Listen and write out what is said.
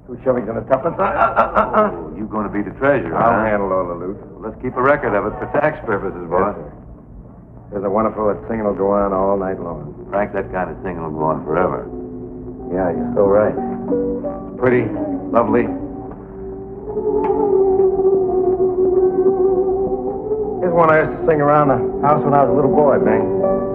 2 shillings and a tuppence. Oh, you going to be the treasurer, I'll huh? handle all the loot. Well, let's keep a record of it for tax purposes, boy. Yes, sir. There's a wonderful that singing will go on all night long. Frank, that kind of thing will go on forever. Yeah, you're so right. It's pretty, lovely. Here's one I used to sing around the house when I was a little boy, Bing.